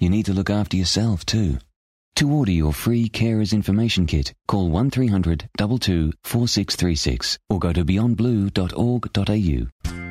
you need to look after yourself too. To order your free Carers Information Kit, call 1300 22 4636 or go to beyondblue.org.au.